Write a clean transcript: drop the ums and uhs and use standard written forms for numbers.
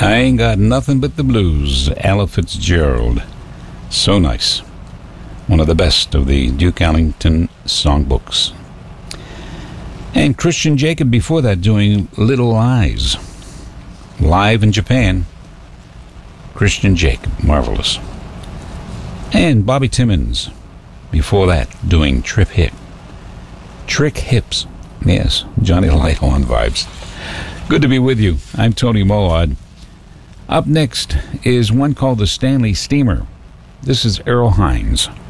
I Ain't Got Nothing But the Blues, Ella Fitzgerald. So nice. One of the best of the Duke Ellington songbooks. And Christian Jacob before that doing Little Eyes. Live in Japan. Christian Jacob, marvelous. And Bobby Timmons before that doing Trick Hips. Yes, Johnny Lytle on vibes. Good to be with you. I'm Tony Moad. Up next is one called the Stanley Steamer. This is Errol Hines.